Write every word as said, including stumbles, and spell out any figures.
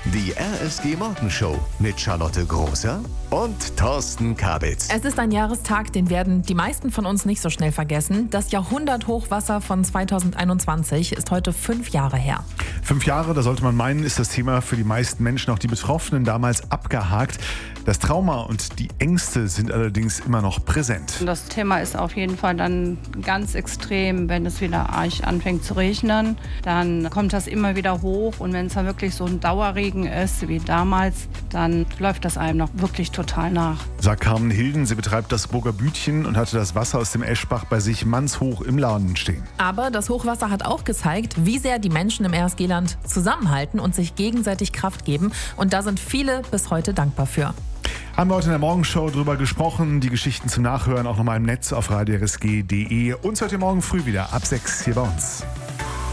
Die R S G-Morgenshow mit Charlotte Großer und Thorsten Kabitz. Es ist ein Jahrestag, den werden die meisten von uns nicht so schnell vergessen. Das Jahrhunderthochwasser von zweitausendeinundzwanzig ist heute fünf Jahre her. Fünf Jahre, da sollte man meinen, ist das Thema für die meisten Menschen, auch die Betroffenen, damals abgehakt. Das Trauma und die Ängste sind allerdings immer noch präsent. Das Thema ist auf jeden Fall dann ganz extrem, wenn es wieder arg anfängt zu regnen. Dann kommt das immer wieder hoch und wenn es dann wirklich so ein Dauerregen ist wie damals, dann läuft das einem noch wirklich total nach. Sagt Carmen Hilden, sie betreibt das Burger Bütchen und hatte das Wasser aus dem Eschbach bei sich mannshoch im Laden stehen. Aber das Hochwasser hat auch gezeigt, wie sehr die Menschen im R S G-Land zusammenhalten und sich gegenseitig Kraft geben. Und da sind viele bis heute dankbar für. Haben wir heute in der Morgenshow drüber gesprochen. Die Geschichten zum Nachhören auch nochmal im Netz auf radio r s g punkt d e. Uns hört ihr morgen früh wieder ab sechs hier bei uns.